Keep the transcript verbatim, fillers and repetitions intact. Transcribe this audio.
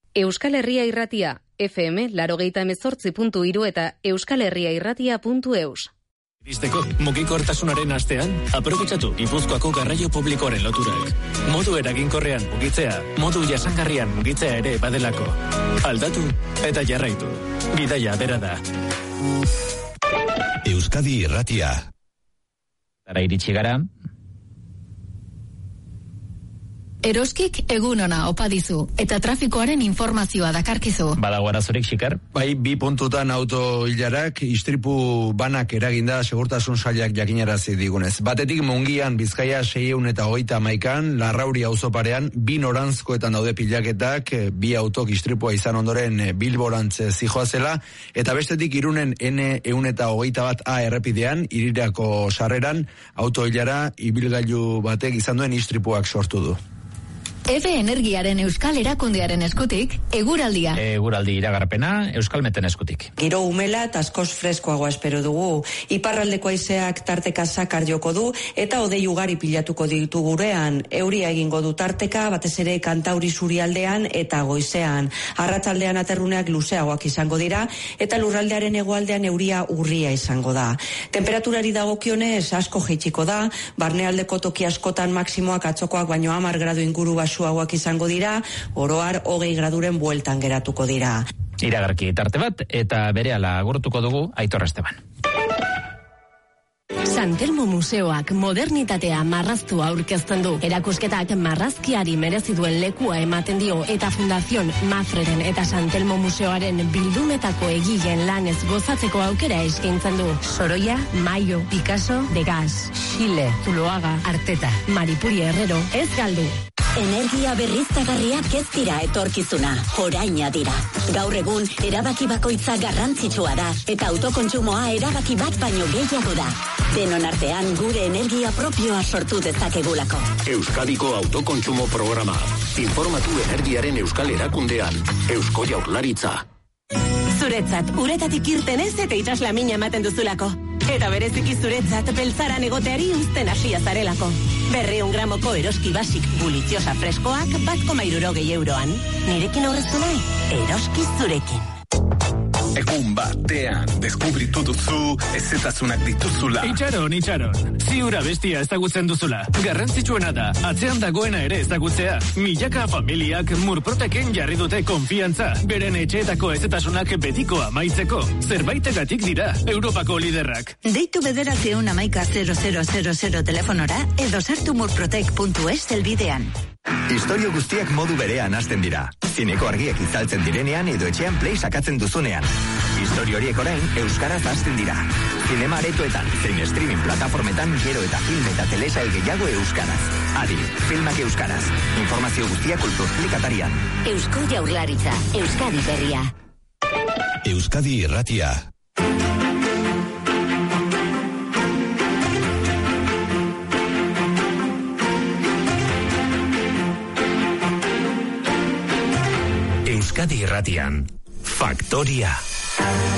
Euskal Herria Irratia, F M laurogeita hemezortzi puntu hiru eta euskalherriairratia puntu eus. Iristeko, mugikortasunaren astean, aprobetxatu Gipuzkoako garraio publikoaren loturak. Modu eraginkorrean mugitzea, modu jasangarrian mugitzea ere badelako. Aldatu eta jarraitu. Bidaia bera da. Euskadi Irratia. Ara iritsi gara. Eroskik egun ona opa dizu, eta trafikoaren informazioa dakarkizu. Badago arazorik, Xikar? Bai, bi puntutan auto hilarak, istripu banak eraginda segurtasun sailak jakinarazi digunez. Batetik Mungian, Bizkaia seiehun eta hogeita hamaikan, Larrauri auzoparean, bi noranzkoetan daude pilaketak, bi autok istripua izan ondoren Bilborantz zijoazela, eta bestetik Irunen N ehun eta hogeita bat A errepidean, Irirako sarreran, auto hilara ibilgailu batek izan duen istripuak sortu du. Eve Energiaren Euskal Erakundearen eskutik, eguraldia. Eguraldi iragarpena, Euskalmeten eskutik. Giro umela eta askoz freskoagoa espero dugu. Iparraldeko haizeak tarteka sakar joko du, eta hodei ugari pilatuko ditu gurean. Euria egingo du tarteka, batez ere Kantauri surialdean eta goizean. Arratsaldean aterruneak luzeagoak izango dira, eta lurraldearen hegoaldean euria urria izango da. Temperaturari dagokionez asko jaitsiko da, barnealdeko toki askotan maksimoak atzokoak baino hamar gradu inguru basuagoak izango dira, oroar hogei graduren bueltan geratuko dira. Iragarki tarte bat, eta berehala agurtuko dugu Aitor Esteban. San Telmo Museoak modernitatea marraztua aurkezten du. Erakusketak marrazkiari merezi duen lekua ematen dio, eta Fundación Mafreren eta San Telmo Museoaren bildumetako egileen lanez gozatzeko aukera eskaintzen du. Sorolla, Maio, Picasso, Degas, Xile, Zuloaga, Arteta, Maripuri Herrero, ez galdu. Energia berriztagarriak ez dira etorkizuna, oraina dira. Gaur egun, erabaki bakoitza garrantzitsua da, eta autokontsumoa erabaki bat baino gehiago da. Denon artean gure energia propioa sortu dezakegulako. Euskadiko autokontsumo programa. Informatu energiaren Euskal Erakundean. Eusko Jaurlaritza. Zuretzat, uretatik irten ez eta itsasla mina ematen duzulako. Eta bereziki zuretzat beltzaran egoteari uzten hasia zarelako. Berreun gramoko Eroski Basic bulitiosa freskoak bat koma hirurogei euroan. Nirekin aurreztu nahi? Eroski zurekin. Egun batean, deskubritu duzu, ezetasunak dituzula. Itxaron, itxaron. Ziura bestia ezagutzen duzula. Garrantzitsuena da, atzean dagoena ere ezagutzea. Milaka familiak Murproteken jarri dute konfiantza. Beren etxeetako ezetasunak betiko amaitzeko. Zerbaitegatik dira, Europako liderrak. Deitu bederatziehun hamaika zero zero zero zero telefonora, edo sartu murprotek puntu es helbidean. Istorio guztiak modu berean hasten dira. Zineko argiak itzaltzen direnean edo etxean play sakatzen duzunean. Istorio horiek orain euskaraz hasten dira. Zinema aretoetan, zein streaming plataformetan gero eta film eta telesail gehiago euskaraz. Adi, filmak euskaraz. Informazio guztia kulturplikatarian. Eusko Jaurlaritza, Euskadi berria. Euskadi Irratia. Euskadi Irratian, Faktoria.